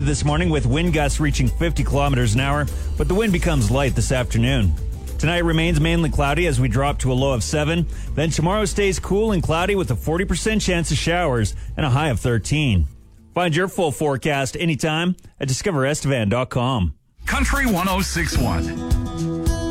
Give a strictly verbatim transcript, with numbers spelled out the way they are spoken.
this morning with wind gusts reaching fifty kilometers an hour, but the wind becomes light this afternoon. Tonight remains mainly cloudy as we drop to a low of seven. Then tomorrow stays cool and cloudy with a forty percent chance of showers and a high of thirteen. Find your full forecast anytime at discover estevan dot com. Country one oh six point one.